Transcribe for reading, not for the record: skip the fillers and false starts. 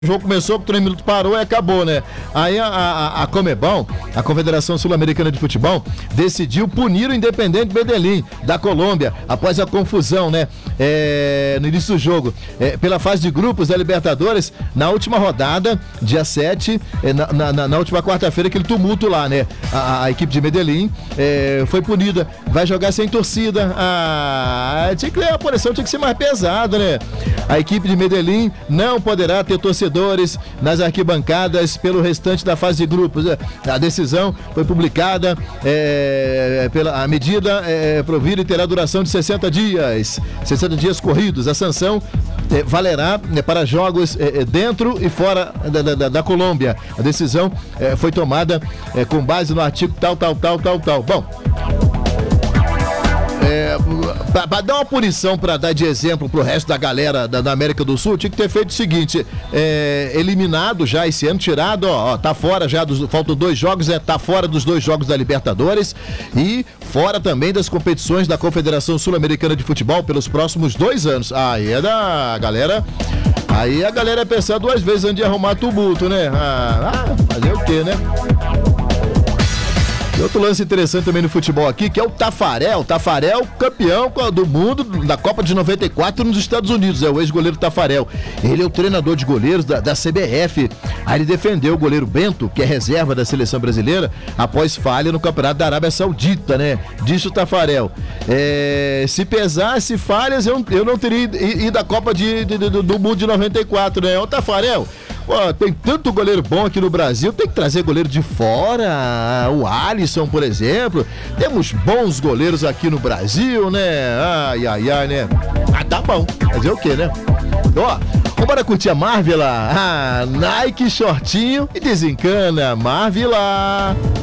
O jogo começou, por 3 minutos parou e acabou, né? Aí a Conmebol, a Confederação Sul-Americana de Futebol, decidiu punir o Independiente Medellín, da Colômbia, após a confusão, né? No início do jogo. Pela fase de grupos da Libertadores, na última rodada, dia 7, na última quarta-feira, aquele tumulto lá, né? A equipe de Medellín foi punida, vai jogar sem torcida. A punição tinha que ser mais pesada, né? A equipe de Medellín não poderá ter torcedores nas arquibancadas pelo restante da fase de grupos. A decisão foi publicada, a medida provida e terá duração de 60 dias corridos. A sanção valerá para jogos dentro e fora da Colômbia. A decisão foi tomada com base no artigo tal. Bom, para dar uma punição, para dar de exemplo pro resto da galera da América do Sul, tinha que ter feito o seguinte: eliminado já esse ano, tirado, tá fora já, faltam 2 jogos, tá fora dos 2 jogos da Libertadores e fora também das competições da Confederação Sul-Americana de Futebol pelos próximos 2 anos. Aí a galera ia pensar 2 vezes antes de arrumar tumulto, né? Fazer o quê, né? Outro lance interessante também no futebol aqui, que é o Tafarel. Tafarel, campeão do mundo da Copa de 94 nos Estados Unidos, é o ex-goleiro Tafarel. Ele é o treinador de goleiros da CBF. Aí ele defendeu o goleiro Bento, que é reserva da seleção brasileira, após falha no Campeonato da Arábia Saudita, né? Disse o Tafarel. Se pesasse falhas, eu não teria ido à Copa do Mundo de 94, né? O Tafarel, tem tanto goleiro bom aqui no Brasil, tem que trazer goleiro de fora. O Alisson, por exemplo. Temos bons goleiros aqui no Brasil, né? Né? Tá bom. Fazer o quê, né? Vambora curtir a Marvila. Nike, shortinho e desencana. Marvila.